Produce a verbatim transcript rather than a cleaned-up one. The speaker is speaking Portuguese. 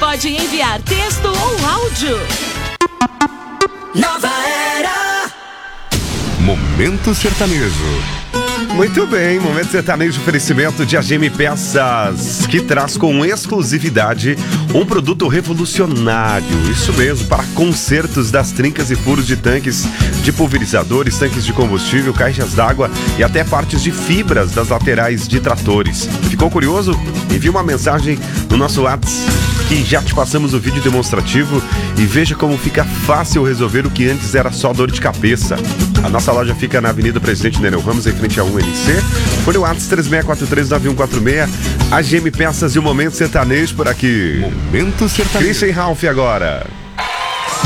pode enviar texto ou áudio. Nova Era. Momento Sertanejo. Muito bem, Momento Sertanejo, oferecimento de A G M Peças, que traz com exclusividade um produto revolucionário. Isso mesmo, para consertos das trincas e furos de tanques de pulverizadores, tanques de combustível, caixas d'água e até partes de fibras das laterais de tratores. Ficou curioso? Envie uma mensagem no nosso WhatsApp, que já te passamos o vídeo demonstrativo, e veja como fica fácil resolver o que antes era só dor de cabeça. A nossa loja fica na Avenida Presidente Nereu Ramos, em frente a um N C. Foi no WhatsApp três seis quatro três nove um quatro seis. A G M Peças e o Momento Sertanejo por aqui. Momento Sertanejo. Christian e Ralph agora.